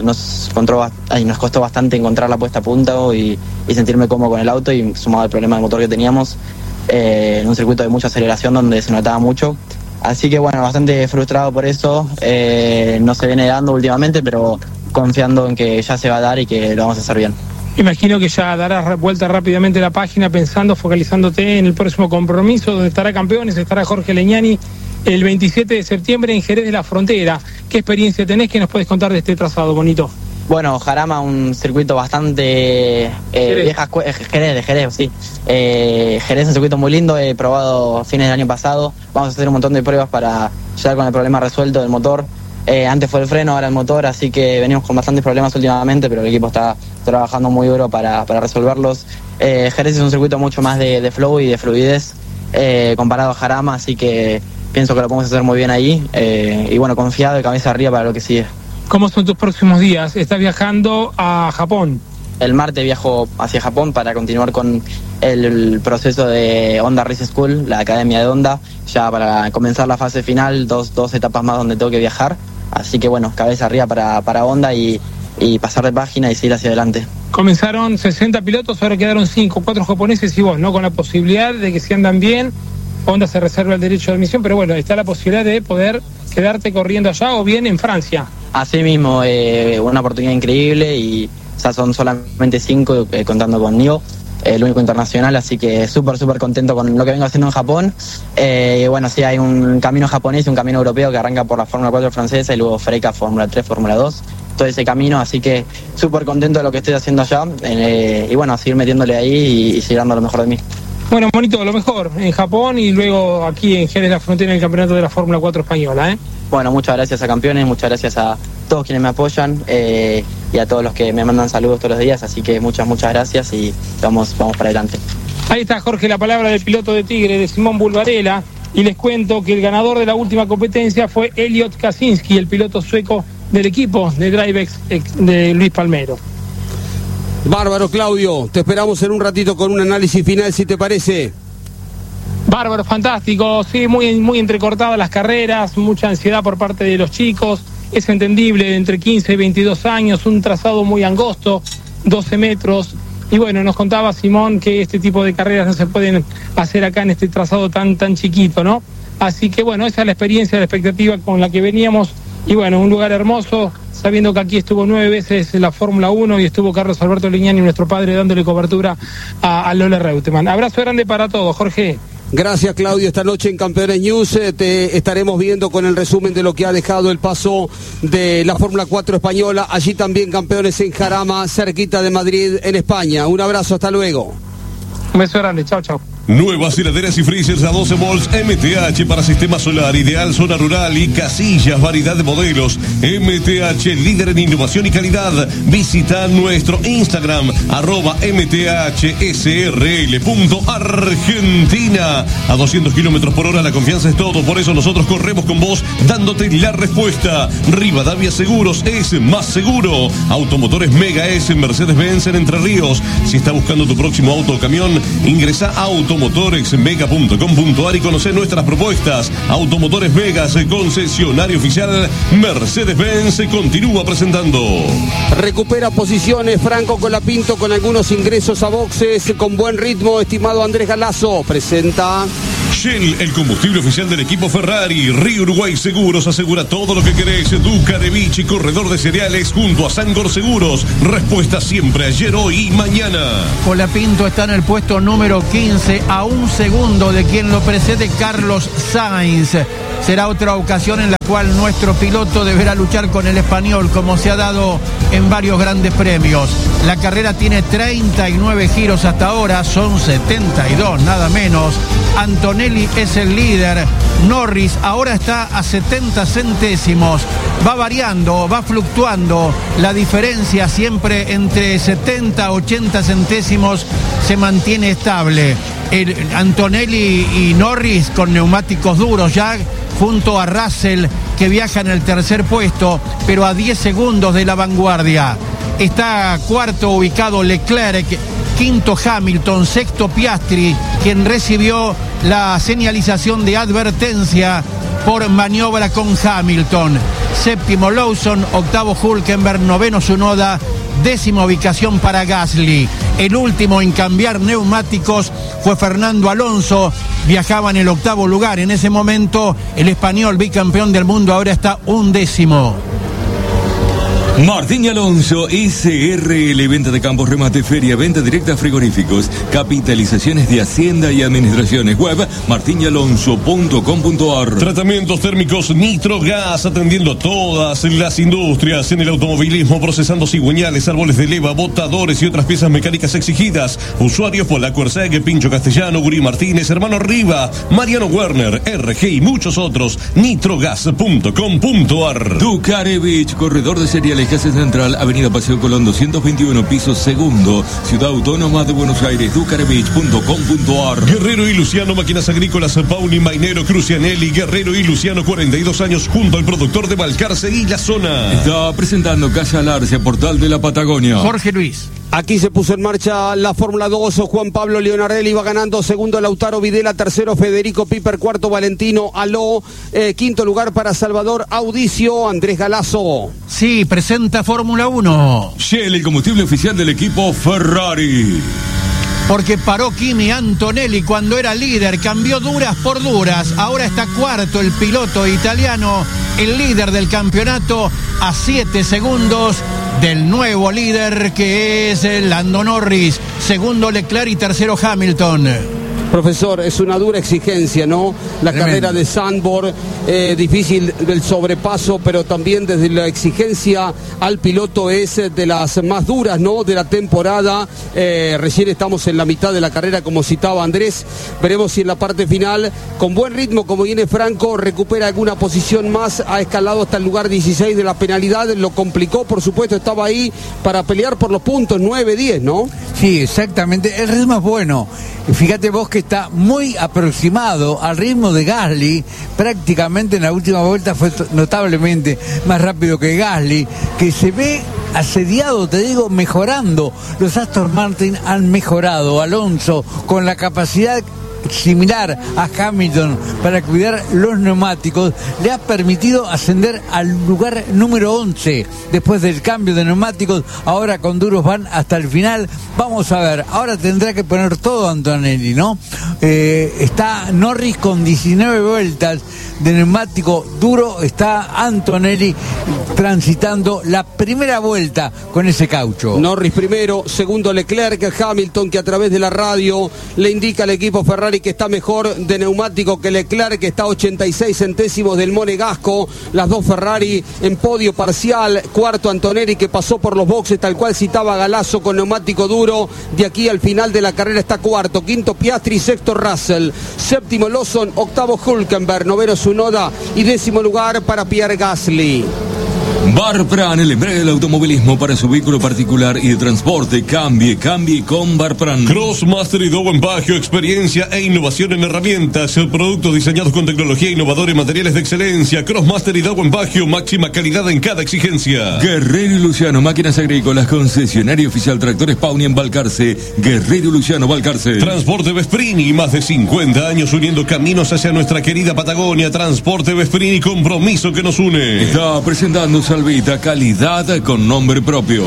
costó bastante encontrar la puesta a punto y sentirme cómodo con el auto, y sumado al problema de motor que teníamos en un circuito de mucha aceleración donde se notaba mucho. Así que bastante frustrado por eso. No se viene dando últimamente, pero confiando en que ya se va a dar y que lo vamos a hacer bien. Imagino que ya darás vuelta rápidamente la página focalizándote en el próximo compromiso, donde estará campeones, estará Jorge Legnani el 27 de septiembre en Jerez de la Frontera. ¿Qué experiencia tenés? ¿Qué nos puedes contar de este trazado bonito? Jarama, un circuito bastante Jerez, sí. Jerez es un circuito muy lindo, he probado fines del año pasado. Vamos a hacer un montón de pruebas para llegar con el problema resuelto del motor. Antes fue el freno, ahora el motor, así que venimos con bastantes problemas últimamente, pero el equipo está trabajando muy duro para resolverlos. Jerez es un circuito mucho más de flow y de fluidez comparado a Jarama, así que pienso que lo podemos hacer muy bien ahí, confiado de cabeza arriba para lo que sigue. ¿Cómo son tus próximos días? ¿Estás viajando a Japón? El martes viajo hacia Japón para continuar con el proceso de Honda Race School, la academia de Honda, ya para comenzar la fase final, dos etapas más donde tengo que viajar. Así que cabeza arriba para Honda y pasar de página y seguir hacia adelante. Comenzaron 60 pilotos, ahora quedaron 5, 4 japoneses y vos, ¿no? Con la posibilidad de que si andan bien, Honda se reserva el derecho de admisión, pero está la posibilidad de poder quedarte corriendo allá o bien en Francia. Así mismo, una oportunidad increíble y son solamente 5 contando conmigo, el único internacional, así que súper contento con lo que vengo haciendo en Japón. Sí, hay un camino japonés y un camino europeo que arranca por la Fórmula 4 francesa y luego Freca, Fórmula 3, Fórmula 2, todo ese camino, así que súper contento de lo que estoy haciendo allá a seguir metiéndole ahí y seguir dando lo mejor de mí. Bueno, bonito, lo mejor en Japón y luego aquí en Jerez de la Frontera en el campeonato de la Fórmula 4 española, Muchas gracias a campeones, muchas gracias a todos quienes me apoyan y a todos los que me mandan saludos todos los días, así que muchas gracias y vamos para adelante. Ahí está, Jorge, la palabra del piloto de Tigre, de Simón Bulbarella, y les cuento que el ganador de la última competencia fue Elliot Kaczynski, el piloto sueco del equipo de DriveX de Luis Palmero. Bárbaro, Claudio, te esperamos en un ratito con un análisis final, si te parece. Bárbaro, fantástico, sí, muy entrecortadas las carreras, mucha ansiedad por parte de los chicos, es entendible, entre 15 y 22 años, un trazado muy angosto, 12 metros, y nos contaba Simón que este tipo de carreras no se pueden hacer acá en este trazado tan chiquito, ¿no? Así que esa es la experiencia, la expectativa con la que veníamos, y un lugar hermoso, sabiendo que aquí estuvo 9 veces la Fórmula 1 y estuvo Carlos Alberto Legnani, nuestro padre, dándole cobertura a Lola Reutemann. Abrazo grande para todos, Jorge. Gracias, Claudio. Esta noche en Campeones News te estaremos viendo con el resumen de lo que ha dejado el paso de la Fórmula 4 española. Allí también campeones en Jarama, cerquita de Madrid, en España. Un abrazo, hasta luego. Un beso grande, chao. Nuevas heladeras y freezers a 12 volts MTH para sistema solar, ideal, zona rural y casillas, variedad de modelos. MTH, líder en innovación y calidad. Visita nuestro Instagram, @mthsrl.argentina. A 200 kilómetros por hora la confianza es todo, por eso nosotros corremos con vos dándote la respuesta. Rivadavia Seguros es más seguro. Automotores Mega es en Mercedes-Benz en Entre Ríos. Si está buscando tu próximo auto o camión, ingresa a automotoresmega.com.ar y conoce nuestras propuestas. Automotores Vegas, concesionario oficial Mercedes-Benz, se continúa presentando. Recupera posiciones Franco Colapinto con algunos ingresos a boxes con buen ritmo, estimado Andrés Galazo. Presenta Shell, el combustible oficial del equipo Ferrari. Río Uruguay Seguros asegura todo lo que querés. Ducarevich, corredor de cereales junto a Sangor Seguros. Respuesta siempre ayer, hoy y mañana. Colapinto está en el puesto número 15, a un segundo de quien lo precede, Carlos Sainz. Será otra ocasión en la cual nuestro piloto deberá luchar con el español, como se ha dado en varios grandes premios. La carrera tiene 39 giros hasta ahora, son 72, nada menos. Antonelli es el líder. Norris ahora está a 70 centésimos. Va variando, va fluctuando. La diferencia siempre entre 70 a 80 centésimos se mantiene estable. Antonelli y Norris con neumáticos duros ya, junto a Russell, que viaja en el tercer puesto, pero a 10 segundos de la vanguardia. Está cuarto ubicado Leclerc, quinto Hamilton, sexto Piastri, quien recibió la señalización de advertencia por maniobra con Hamilton. Séptimo Lawson, octavo Hülkenberg, noveno Tsunoda, décima ubicación para Gasly. El último en cambiar neumáticos fue Fernando Alonso, viajaba en el octavo lugar. En ese momento el español bicampeón del mundo ahora está 11º. Martín Alonso, SRL, venta de campos, remate, feria, venta directa, frigoríficos, capitalizaciones de Hacienda y administraciones. Web martinalonso.com.ar. Tratamientos térmicos Nitrogas, atendiendo todas las industrias en el automovilismo, procesando cigüeñales, árboles de leva, botadores y otras piezas mecánicas exigidas. Usuarios Polaco Erceg, Pincho Castellano, Gurí Martínez, Hermano Riva, Mariano Werner, RG y muchos otros. Nitrogas.com.ar. Ducarevich, corredor de cereales, Casa Central, Avenida Paseo Colón 221, piso segundo, Ciudad Autónoma de Buenos Aires. Ducarevich.com.ar. Guerrero y Luciano, máquinas agrícolas, Pauli Mainero, Crucianelli. Guerrero y Luciano, 42 años, junto al productor de Balcarce y la zona. Está presentando Calle Alarcia, Portal de la Patagonia. Jorge Luis. Aquí se puso en marcha la Fórmula 2. Juan Pablo Leonardelli va ganando. Segundo Lautaro Videla. Tercero Federico Piper. Cuarto Valentino Aló. Quinto lugar para Salvador Audicio. Andrés Galazo. Sí, presenta Fórmula 1. Shell, el combustible oficial del equipo Ferrari. Porque paró Kimi Antonelli cuando era líder, cambió duras por duras. Ahora está cuarto el piloto italiano, el líder del campeonato, a 7 segundos del nuevo líder que es Lando Norris. Segundo Leclerc y tercero Hamilton. Profesor, es una dura exigencia, ¿no? La carrera de Zandvoort, difícil del sobrepaso, pero también desde la exigencia al piloto es de las más duras, ¿no? De la temporada. Recién estamos en la mitad de la carrera, como citaba Andrés. Veremos si en la parte final, con buen ritmo, como viene Franco, recupera alguna posición más. Ha escalado hasta el lugar 16 de la penalidad. Lo complicó, por supuesto, estaba ahí para pelear por los puntos 9-10, ¿no? Sí, exactamente. El ritmo es bueno. Fíjate vos que está muy aproximado al ritmo de Gasly. Prácticamente en la última vuelta fue notablemente más rápido que Gasly, que se ve asediado, te digo, mejorando. Los Aston Martin han mejorado. Alonso, con la capacidad similar a Hamilton para cuidar los neumáticos, le ha permitido ascender al lugar número 11 después del cambio de neumáticos. Ahora con duros van hasta el final. Vamos a ver, ahora tendrá que poner todo Antonelli, ¿no? Está Norris con 19 vueltas de neumático duro. Está Antonelli transitando la primera vuelta con ese caucho. Norris primero, segundo Leclerc. Hamilton, que a través de la radio le indica al equipo Ferrari Ferrari que está mejor de neumático que Leclerc, que está a 86 centésimos del Monegasco. Las dos Ferrari en podio parcial. Cuarto Antonelli, que pasó por los boxes, tal cual citaba Galazo, con neumático duro. De aquí al final de la carrera está cuarto. Quinto Piastri, sexto Russell. Séptimo Lawson, octavo Hülkenberg, noveno Tsunoda y décimo lugar para Pierre Gasly. Barpran, el embrague del automovilismo para su vehículo particular y de transporte. Cambie con Barpran. Crossmaster y Dowen Bagio, experiencia e innovación en herramientas, productos diseñados con tecnología innovadora y materiales de excelencia. Crossmaster y Dowen Bagio, máxima calidad en cada exigencia. Guerrero y Luciano, máquinas agrícolas, concesionario oficial Tractores Pauni en Balcarce. Guerrero y Luciano, Balcarce. Transporte Vesprini, más de 50 años uniendo caminos hacia nuestra querida Patagonia. Transporte Vesprini, compromiso que nos une. Está presentando Salvita, calidad con nombre propio.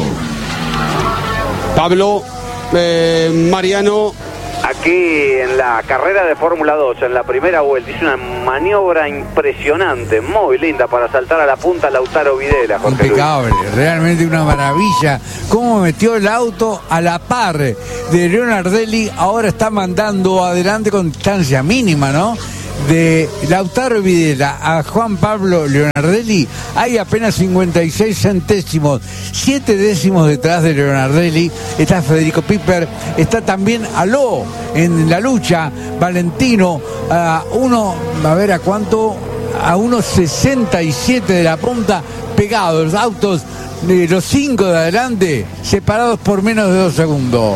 Pablo, Mariano. Aquí en la carrera de Fórmula 2, en la primera vuelta, hizo una maniobra impresionante, muy linda para saltar a la punta Lautaro Videla. Jorge Impecable, Luis. Realmente una maravilla. Cómo metió el auto a la par de Leonardelli, ahora está mandando adelante con distancia mínima, ¿no? De Lautaro Videla a Juan Pablo Leonardelli hay apenas 56 centésimos, 7 décimos detrás de Leonardelli. Está Federico Piper, está también Aló en la lucha, Valentino a 1.67 de la punta, pegados los autos de los 5 de adelante, separados por menos de 2 segundos.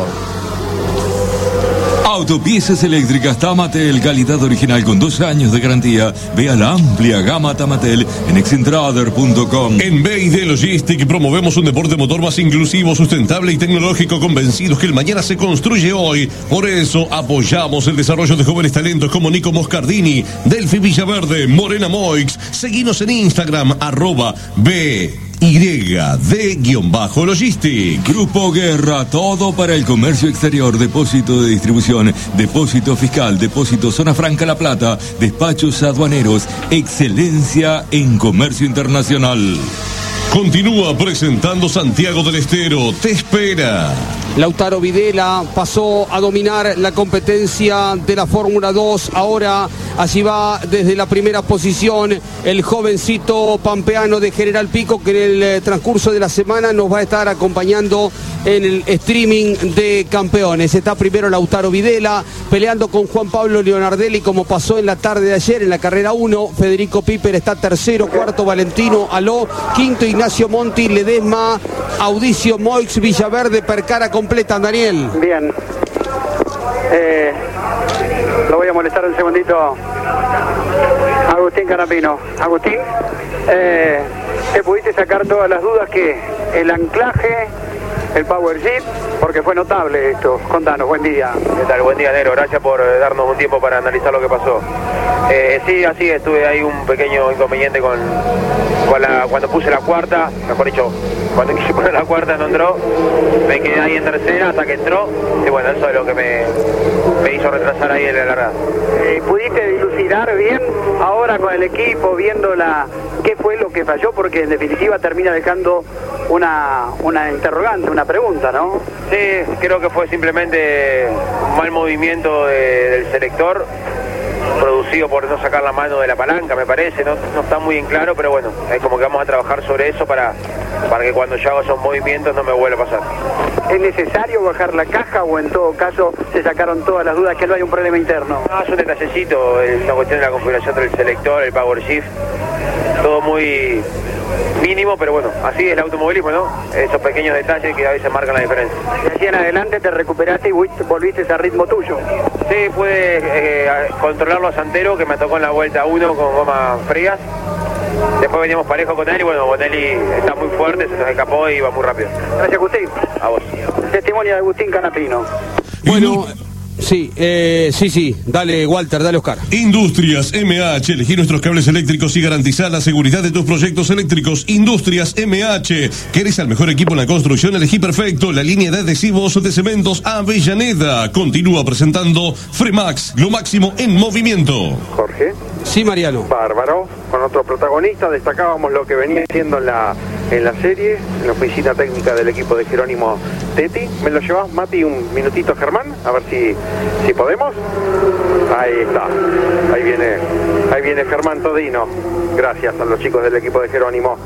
Autopiezas eléctricas Tamatel, calidad original con 2 años de garantía. Vea la amplia gama Tamatel en excentrader.com. En BID Logistic promovemos un deporte motor más inclusivo, sustentable y tecnológico, convencidos que el mañana se construye hoy. Por eso apoyamos el desarrollo de jóvenes talentos como Nico Moscardini, Delphi Villaverde, Morena Moix. Seguinos en Instagram, @BYD_Logistic. Grupo Guerra, todo para el comercio exterior, depósito de distribución, depósito fiscal, depósito Zona Franca La Plata, despachos aduaneros, excelencia en comercio internacional. Continúa presentando Santiago del Estero, te espera. Lautaro Videla pasó a dominar la competencia de la Fórmula 2. Ahora allí va desde la primera posición el jovencito pampeano de General Pico, que en el transcurso de la semana nos va a estar acompañando en el streaming de campeones. Está primero Lautaro Videla peleando con Juan Pablo Leonardelli, como pasó en la tarde de ayer en la carrera 1. Federico Piper está tercero, cuarto Valentino Aló, quinto Ignacio Monti, Ledesma, Audicio Moix, Villaverde, Percara completa. Daniel. Bien. Lo voy a molestar un segundito. Agustín Canapino. Agustín, ¿te pudiste sacar todas las dudas que el anclaje, el power jeep, porque fue notable esto? Contanos, buen día. ¿Qué tal? Buen día, Nero. Gracias por darnos un tiempo para analizar lo que pasó. Sí, así es, tuve ahí un pequeño inconveniente cuando puse la cuarta, mejor dicho, cuando quise poner la cuarta no entró, me quedé ahí en tercera hasta que entró, y bueno, eso es lo que me hizo retrasar ahí en la largada. ¿Pudiste dilucidar bien ahora con el equipo, viendo qué fue lo que falló? Porque en definitiva termina dejando una interrogante, una pregunta, ¿no? Sí, creo que fue simplemente un mal movimiento del selector, producido por no sacar la mano de la palanca, me parece, no está muy en claro, pero bueno, es como que vamos a trabajar sobre eso para que cuando yo haga esos movimientos no me vuelva a pasar. ¿Es necesario bajar la caja o en todo caso se sacaron todas las dudas que no hay un problema interno? No, es un detallecito, es una cuestión de la configuración del selector, el power shift, todo muy mínimo, pero bueno, así es el automovilismo, ¿no? Esos pequeños detalles que a veces marcan la diferencia. De allí en adelante te recuperaste y volviste a ritmo tuyo. Sí, pude controlarlo a Santero, que me tocó en la vuelta 1 con gomas frías. Después veníamos parejo con él y bueno, Bonelli está muy fuerte, se nos escapó y iba muy rápido. Gracias, Agustín. A vos. Testimonio de Agustín Canapino. Bueno, sí, dale Walter, dale Oscar. Industrias MH, elegí nuestros cables eléctricos y garantizar la seguridad de tus proyectos eléctricos. Industrias MH, ¿querés el mejor equipo en la construcción? Elegí perfecto, la línea de adhesivos de cementos Avellaneda. Continúa presentando Fremax, lo máximo en movimiento. Jorge. Sí, Mariano. Bárbaro. Con otro protagonista destacábamos lo que venía haciendo en la serie, en la oficina técnica del equipo de Jerónimo Tetti. ¿Me lo llevas, Mati, un minutito, Germán? A ver si podemos. Ahí está, ahí viene Germán Todino, gracias a los chicos del equipo de Jerónimo.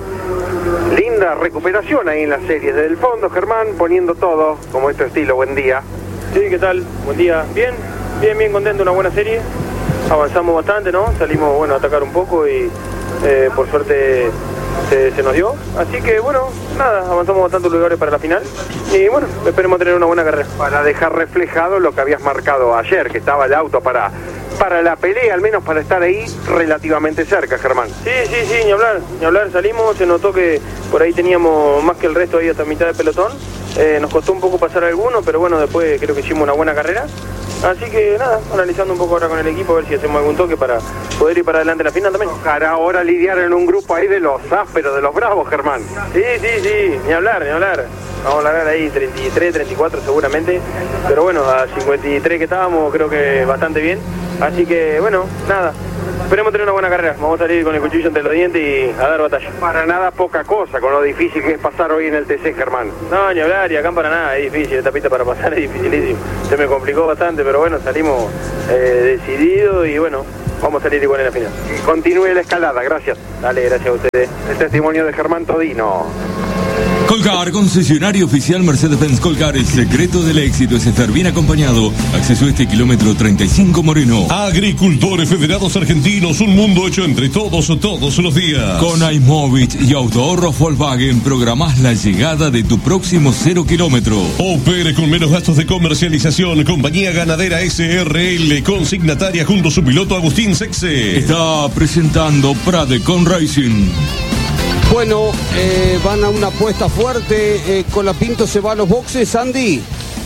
Linda recuperación ahí en la serie, desde el fondo Germán poniendo todo, como es tu estilo, buen día. Sí, ¿qué tal? Buen día. Bien contento, una buena serie. Avanzamos bastante, ¿no? Salimos, bueno, a atacar un poco y por suerte se nos dio. Así que, bueno, nada, avanzamos bastantes lugares para la final. Y bueno, esperemos tener una buena carrera. Para dejar reflejado lo que habías marcado ayer, que estaba el auto para la pelea, al menos para estar ahí relativamente cerca, Germán. Sí, ni hablar, salimos, se notó que por ahí teníamos más que el resto ahí hasta mitad del pelotón. Nos costó un poco pasar algunos, pero bueno, después creo que hicimos una buena carrera. Así que nada, analizando un poco ahora con el equipo, a ver si hacemos algún toque para poder ir para adelante en la final también. Para ahora lidiar en un grupo ahí de los ásperos, de los bravos, Germán. Sí, ni hablar. Vamos a largar ahí 33, 34 seguramente, pero bueno, a 53 que estábamos creo que bastante bien. Así que bueno, nada, esperemos tener una buena carrera. Vamos a salir con el cuchillo entre los dientes y a dar batalla. Para nada poca cosa con lo difícil que es pasar hoy en el TC, Germán. No, ni hablar, y acá para nada, es difícil, esta pista para pasar es dificilísimo. Se me complicó bastante, pero bueno, salimos decididos y bueno, vamos a salir igual en la final. Continúe la escalada, gracias. Dale, gracias a ustedes. El testimonio de Germán Todino. Colcar, concesionario oficial Mercedes-Benz Colcar, el secreto del éxito es estar bien acompañado. Acceso a este kilómetro 35 Moreno. Agricultores Federados Argentinos, un mundo hecho entre todos los días. Con iMovit y Autoahorro Volkswagen programás la llegada de tu próximo 0 kilómetro. Opere con menos gastos de comercialización. Compañía Ganadera SRL, consignataria junto a su piloto Agustín Sexe. Está presentando Pradecon Racing. Bueno, van a una apuesta fuerte. Colapinto se va a los boxes, Andy.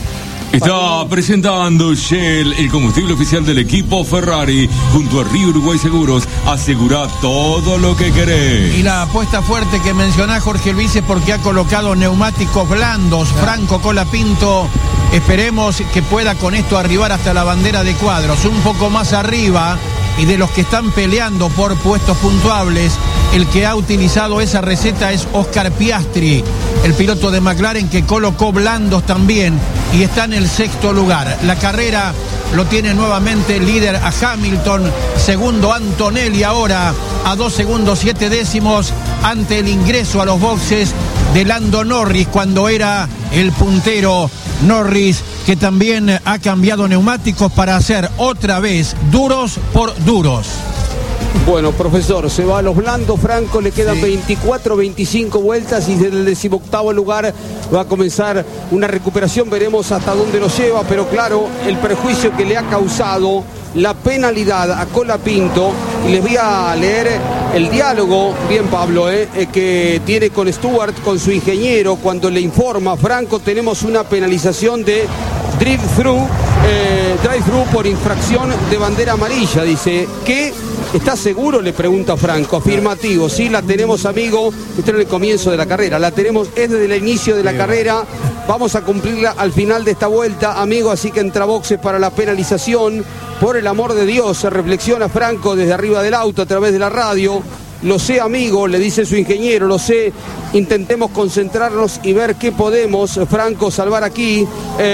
Está presentando Shell, el combustible oficial del equipo Ferrari, junto a Río Uruguay Seguros. Asegura todo lo que querés. Y la apuesta fuerte que mencioná Jorge Luis es porque ha colocado neumáticos blandos. Franco Colapinto, esperemos que pueda con esto arribar hasta la bandera de cuadros, un poco más arriba. Y de los que están peleando por puestos puntuables, el que ha utilizado esa receta es Oscar Piastri, el piloto de McLaren, que colocó blandos también y está en el 6º lugar. La carrera lo tiene nuevamente líder a Hamilton, segundo Antonelli ahora a 2 segundos 7 décimos ante el ingreso a los boxes de Lando Norris cuando era el puntero. Norris, que también ha cambiado neumáticos para hacer otra vez duros por duros. Bueno, profesor, se va a los blandos. Franco, le quedan 24, 25 vueltas y desde el 18º lugar va a comenzar una recuperación. Veremos hasta dónde lo lleva, pero claro, el perjuicio que le ha causado la penalidad a Colapinto. Y les voy a leer el diálogo, bien Pablo, que tiene con Stewart, con su ingeniero, cuando le informa: Franco, tenemos una penalización de drive-thru por infracción de bandera amarilla. Dice, ¿qué? ¿Estás seguro?, le pregunta Franco. Afirmativo, sí, la tenemos, amigo. Esto es el comienzo de la carrera, la tenemos, es desde el inicio de la carrera. Vamos a cumplirla al final de esta vuelta, amigo, así que entra boxes para la penalización. Por el amor de Dios, se reflexiona Franco desde arriba del auto a través de la radio. Lo sé, amigo, le dice su ingeniero, lo sé. Intentemos concentrarnos y ver qué podemos, Franco, salvar aquí.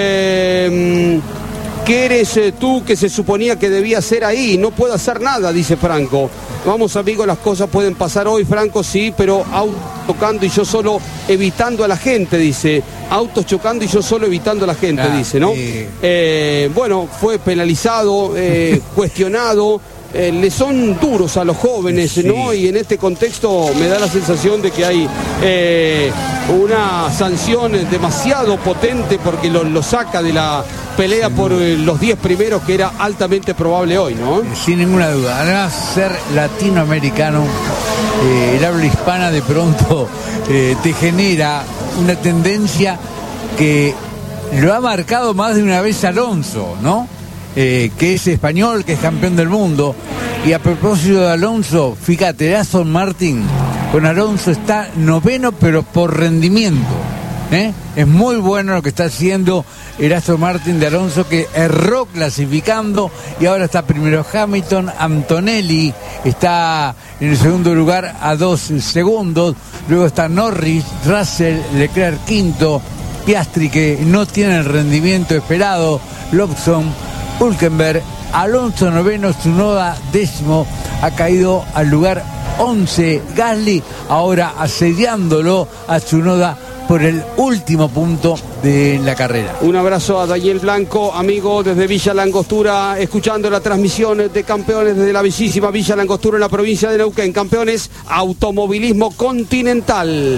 ¿Qué eres tú que se suponía que debía ser ahí? No puedo hacer nada, dice Franco. Vamos, amigo, las cosas pueden pasar hoy, Franco, sí, pero autos chocando y yo solo evitando a la gente, dice. Autos chocando y yo solo evitando a la gente, dice, ¿no? Bueno, fue penalizado, cuestionado. Le son duros a los jóvenes, ¿no? Y en este contexto me da la sensación de que hay una sanción demasiado potente porque lo saca de la pelea por los 10 primeros, que era altamente probable hoy, ¿no? Sin ninguna duda. Además, ser latinoamericano, el habla hispana de pronto te genera una tendencia que lo ha marcado más de una vez Alonso, ¿no? Que es español, que es campeón del mundo. Y a propósito de Alonso, fíjate, Aston Martin con Alonso está noveno, pero por rendimiento. Es muy bueno lo que está haciendo el Aston Martin de Alonso, que erró clasificando y ahora está primero Hamilton. Antonelli está en el segundo lugar a 2 segundos. Luego está Norris, Russell, Leclerc quinto, Piastri, que no tiene el rendimiento esperado, Lobson, Hülkenberg, Alonso noveno, Tsunoda décimo, ha caído al lugar 11. Gasly ahora asediándolo a Tsunoda por el último punto de la carrera. Un abrazo a Daniel Blanco, amigo desde Villa Langostura, escuchando la transmisión de Campeones desde la bellísima Villa Langostura en la provincia de Neuquén. Campeones, automovilismo continental.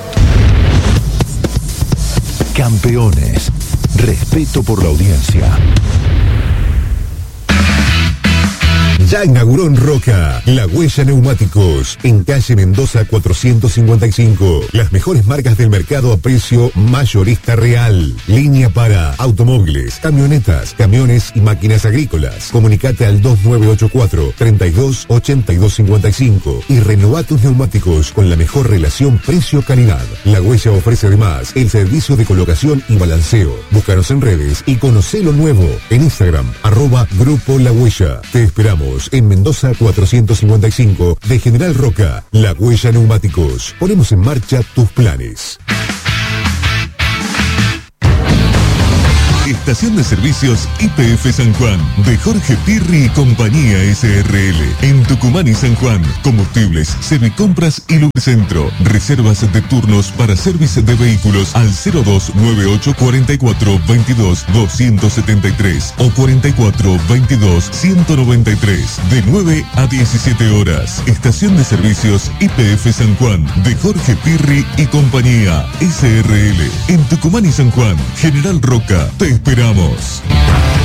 Campeones, respeto por la audiencia. Ya inauguró en Roca La Huella Neumáticos, en calle Mendoza 455. Las mejores marcas del mercado a precio mayorista real. Línea para automóviles, camionetas, camiones y máquinas agrícolas. Comunicate al 2984-328255 y renová tus neumáticos con la mejor relación precio-calidad. La Huella ofrece además el servicio de colocación y balanceo. Búscanos en redes y conocé lo nuevo en Instagram, @Grupo La Huella. Te esperamos en Mendoza 455 de General Roca. La Huella Neumáticos. Ponemos en marcha tus planes. Estación de Servicios YPF San Juan, de Jorge Pirri y Compañía SRL. En Tucumán y San Juan, combustibles, servicompras y Lubricentro. Reservas de turnos para servicio de vehículos al 0298 44 22 273 o 44 22 193, de 9 a 17 horas. Estación de Servicios YPF San Juan, de Jorge Pirri y Compañía SRL. En Tucumán y San Juan, General Roca. Te esperamos.